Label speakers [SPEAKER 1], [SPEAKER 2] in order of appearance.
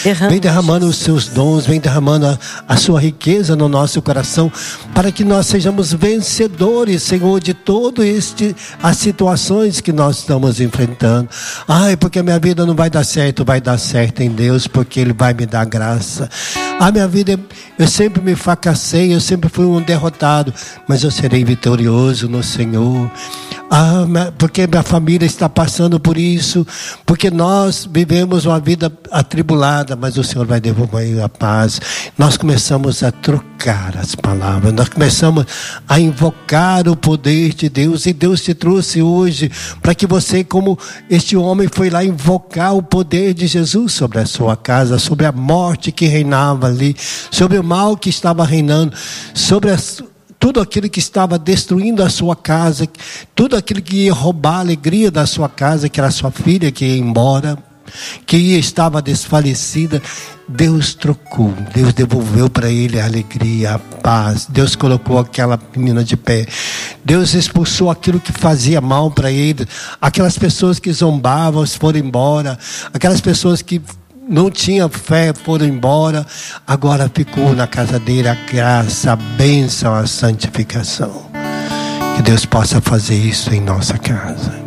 [SPEAKER 1] Vem derramando os seus dons, vem derramando a sua riqueza no nosso coração, para que nós sejamos vencedores, Senhor, de todo as situações que nós estamos enfrentando. Ai, porque a minha vida não vai dar certo em Deus, porque Ele vai me dar graça. A minha vida, eu sempre me fracassei, eu sempre fui um derrotado, mas eu serei vitorioso no Senhor. Porque minha família está passando por isso, porque nós vivemos uma vida atribulada, mas o Senhor vai devolver a paz. Nós começamos a trocar as palavras, nós começamos a invocar o poder de Deus, e Deus te trouxe hoje para que você, como este homem, foi lá invocar o poder de Jesus sobre a sua casa, sobre a morte que reinava ali, sobre o mal que estava reinando, sobre tudo aquilo que estava destruindo a sua casa, tudo aquilo que ia roubar a alegria da sua casa, que era a sua filha que ia embora, que estava desfalecida. Deus trocou, Deus devolveu para ele a alegria, a paz. Deus colocou aquela menina de pé. Deus expulsou aquilo que fazia mal para ele. Aquelas pessoas que zombavam foram embora. Aquelas pessoas que não tinha fé foram embora. Agora ficou na casa dele a graça, a bênção, a santificação. Que Deus possa fazer isso em nossa casa.